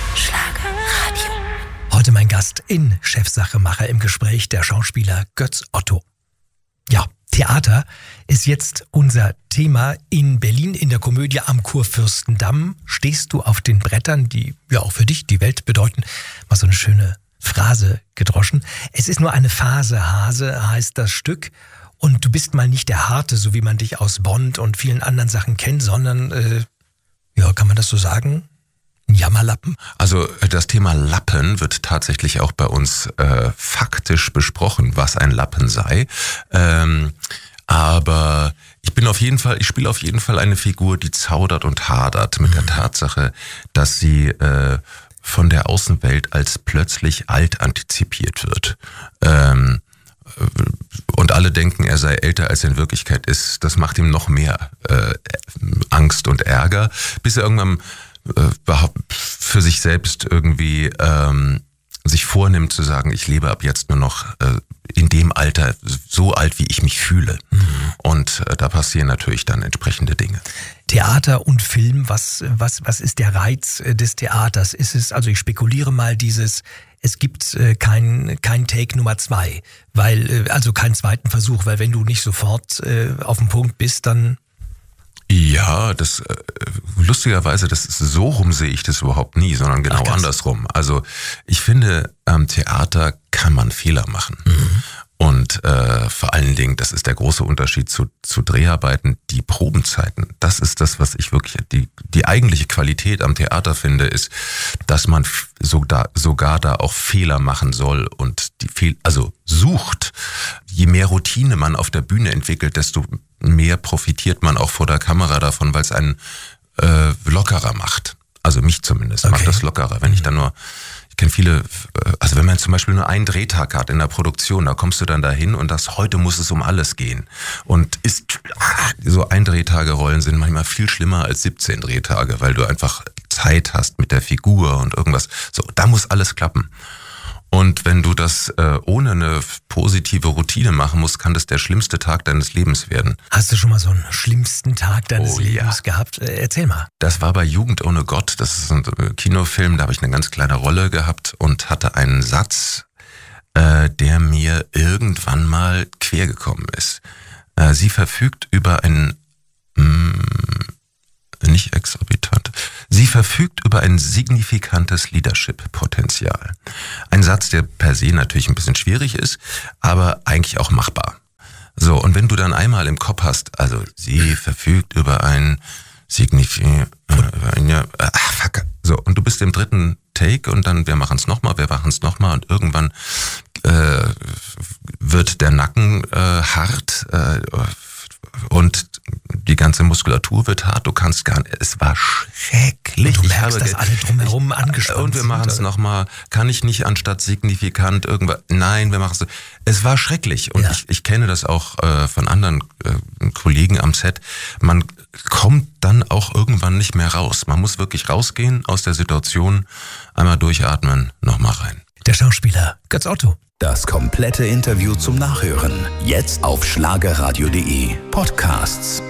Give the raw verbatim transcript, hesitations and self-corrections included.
Schlagerradio. Heute mein Gast in Chefsachemacher im Gespräch, der Schauspieler Götz Otto. Ja, Theater ist jetzt unser Thema. In Berlin in der Komödie am Kurfürstendamm stehst du auf den Brettern, die ja auch für dich die Welt bedeuten. Mal so eine schöne Phrase gedroschen. Es ist nur eine Phase, Hase heißt das Stück. Und du bist mal nicht der Harte, so wie man dich aus Bond und vielen anderen Sachen kennt, sondern, äh, ja, kann man das so sagen? Ein Jammerlappen? Also das Thema Lappen wird tatsächlich auch bei uns äh, faktisch besprochen, was ein Lappen sei. Ähm, aber ich bin auf jeden Fall, ich spiele auf jeden Fall eine Figur, die zaudert und hadert mit mhm. der Tatsache, dass sie äh, von der Außenwelt als plötzlich alt antizipiert wird. Ähm, und alle denken, er sei älter, als er in Wirklichkeit ist. Das macht ihm noch mehr äh, Angst und Ärger, bis er irgendwann äh, für sich selbst irgendwie ähm, sich vornimmt zu sagen, ich lebe ab jetzt nur noch äh, in dem Alter so alt, wie ich mich fühle. Mhm. Und äh, da passieren natürlich dann entsprechende Dinge. Theater und Film, was, was, was ist der Reiz des Theaters? Ist es, also ich spekuliere mal, dieses, es gibt äh, kein, kein Take Nummer zwei, weil, äh, also keinen zweiten Versuch, weil wenn du nicht sofort äh, auf dem Punkt bist, dann... Ja, das äh, lustigerweise, das ist, so rum sehe ich das überhaupt nie, sondern genau Ach, andersrum. Also ich finde, am Theater kann man Fehler machen. Mhm. Und äh, vor allen Dingen, das ist der große Unterschied zu, zu Dreharbeiten, die Probenzeiten. Das ist das, was ich wirklich, die, die eigentliche Qualität am Theater finde, ist, dass man so da, sogar da auch Fehler machen soll und die Fehl, also sucht. Je mehr Routine man auf der Bühne entwickelt, desto mehr profitiert man auch vor der Kamera davon, weil es einen äh, lockerer macht. Also mich zumindest okay. macht das lockerer, wenn ich dann nur... Ich kenne viele, also wenn man zum Beispiel nur einen Drehtag hat in der Produktion, da kommst du dann dahin und das heute muss es um alles gehen. Und ist so Ein-Drehtage-Rollen sind manchmal viel schlimmer als siebzehn Drehtage, weil du einfach Zeit hast mit der Figur und irgendwas. So, da muss alles klappen. Und wenn du das äh, ohne eine positive Routine machen musst, kann das der schlimmste Tag deines Lebens werden. Hast du schon mal so einen schlimmsten Tag deines oh, Lebens ja. gehabt? Äh, erzähl mal. Das war bei Jugend ohne Gott. Das ist ein Kinofilm, da habe ich eine ganz kleine Rolle gehabt und hatte einen Satz, äh, der mir irgendwann mal quer gekommen ist. Äh, sie verfügt über ein... Mh, nicht exorbitant. Sie verfügt über ein signifikantes Leadership-Potenzial. Ein Satz, der per se natürlich ein bisschen schwierig ist, aber eigentlich auch machbar. So, und wenn du dann einmal im Kopf hast, also sie verfügt über ein signifikant, äh, ach fuck, so, und du bist im dritten Take und dann, wir machen es nochmal, wir machen es nochmal und irgendwann äh, wird der Nacken äh, hart äh, und die ganze Muskulatur wird hart, du kannst gar nicht, es war schrecklich. Und du merkst, dass alle drumherum ich, angespannt sind. Und wir machen es nochmal, kann ich nicht anstatt signifikant irgendwas, nein, wir machen es, es war schrecklich. Und ja. ich, ich kenne das auch äh, von anderen äh, Kollegen am Set, man kommt dann auch irgendwann nicht mehr raus. Man muss wirklich rausgehen aus der Situation, einmal durchatmen, nochmal rein. Der Schauspieler Götz Otto. Das komplette Interview zum Nachhören. Jetzt auf schlagerradio punkt de Podcasts.